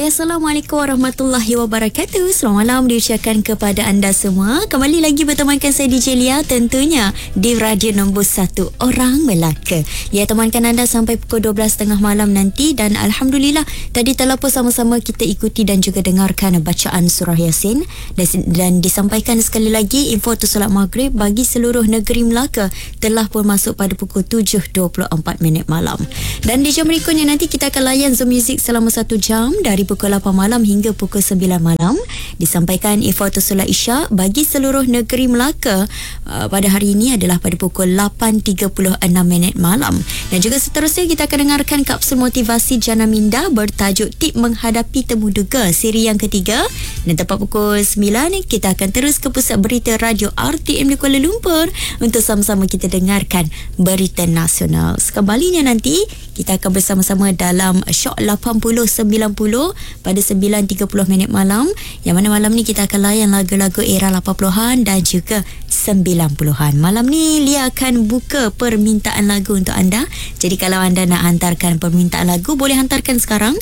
Hai, Assalamualaikum warahmatullahi wabarakatuh. Selamat malam diucapkan kepada anda semua. Kembali lagi bertemankan saya DJ Lia, tentunya di radio nombor 1 Orang Melaka. Ya, temankan anda sampai pukul 12.30 malam nanti. Dan Alhamdulillah, tadi telah pun sama-sama kita ikuti dan juga dengarkan bacaan surah Yasin. Dan disampaikan sekali lagi, info tu solat maghrib bagi seluruh negeri Melaka telah pun masuk pada pukul 7.24 malam. Dan di jam berikutnya nanti kita akan layan Zoom Music selama 1 jam dari pukul 8 malam hingga pukul 9 malam. Disampaikan info solat Isyak bagi seluruh negeri Melaka pada hari ini adalah pada pukul 8.36 malam. Dan juga seterusnya kita akan dengarkan kapsul motivasi Jana Minda bertajuk Tip Menghadapi Temu Duga siri yang ketiga. Dan tepat pukul 9 kita akan terus ke pusat berita radio RTM di Kuala Lumpur untuk sama-sama kita dengarkan berita nasional. Sekembalinya nanti kita akan bersama-sama dalam Shock 80-90 pada 9.30 malam, yang mana malam ni kita akan layan lagu-lagu era 80-an dan juga 90-an. Malam ni Lia akan buka permintaan lagu untuk anda. Jadi kalau anda nak hantarkan permintaan lagu, boleh hantarkan sekarang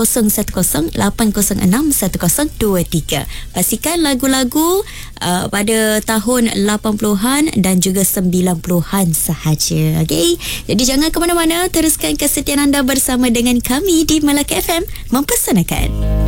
0108061023. Pastikan lagu-lagu pada tahun 80-an dan juga 90-an sahaja. Okey. Jadi jangan ke mana-mana, teruskan kesetiaan anda bersama dengan kami di Melaka FM Mempersanakan.